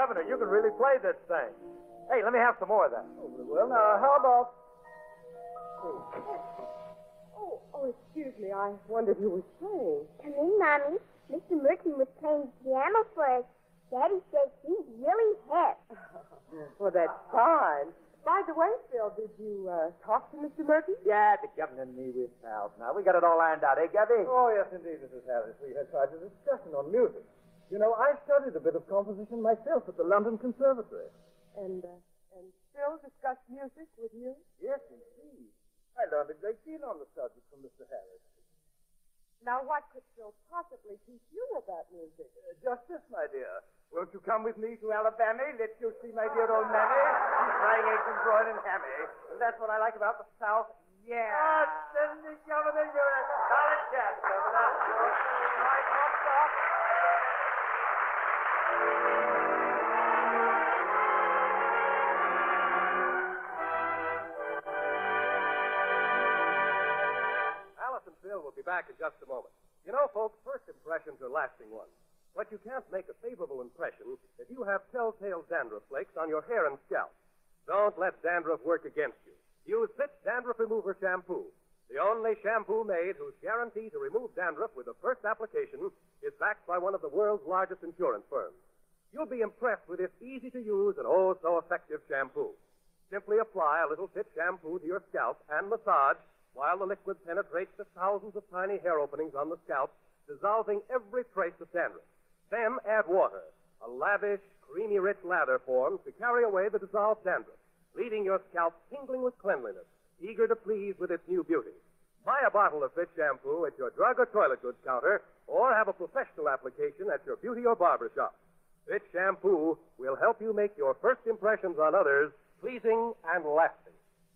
Governor, you can really play this thing. Hey, let me have some more of that. Well, now, how about... Oh, excuse me. I wondered who was playing. Come in, Mommy. Mr. Merton was playing piano for us. Daddy says he's really hip. Well, that's fine. By the way, Phil, did you talk to Mr. Merton? Yeah, the governor and me, we're pals now. We got it all ironed out, eh, Gabby? Oh, yes, indeed, Mrs. Harris. We had quite a discussion on music. You know, I studied a bit of composition myself at the London Conservatory. And Phil discussed music with you? Yes, indeed. I learned a great deal on the subject from Mr. Harris. Now, what could Phil possibly teach you about music? Just this, my dear. Won't you come with me to Alabama? Let you see my dear old mammy. She's frying eggs and broiling hammy. And that's what I like about the South. Yeah. Oh, Cindy, Governor, you're a solid chap, Governor. You're right off top. Alice and Phil will be back in just a moment. You know, folks, first impressions are lasting ones. But you can't make a favorable impression if you have telltale dandruff flakes on your hair and scalp. Don't let dandruff work against you. Use Fitch Dandruff Remover Shampoo, the only shampoo made whose guarantee to remove dandruff with the first application is backed by one of the world's largest insurance firms. You'll be impressed with its easy-to-use and oh-so-effective shampoo. Simply apply a little Fitch shampoo to your scalp and massage while the liquid penetrates the thousands of tiny hair openings on the scalp, dissolving every trace of dandruff. Then add water. A lavish, creamy-rich lather forms to carry away the dissolved dandruff, leaving your scalp tingling with cleanliness, eager to please with its new beauty. Buy a bottle of Fitch shampoo at your drug or toilet goods counter, or have a professional application at your beauty or barber shop. Fitch shampoo will help you make your first impressions on others pleasing and lasting.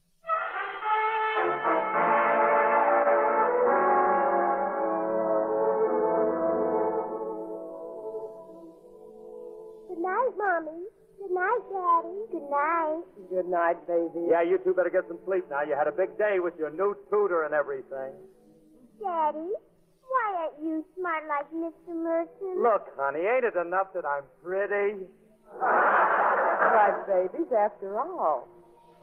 Good night, Mommy. Good night, Daddy. Good night. Good night, baby. Yeah, you two better get some sleep now. You had a big day with your new tutor and everything. Daddy, why aren't you smart like Mr. Merton? Look, honey, ain't it enough that I'm pretty? Right, babies, after all.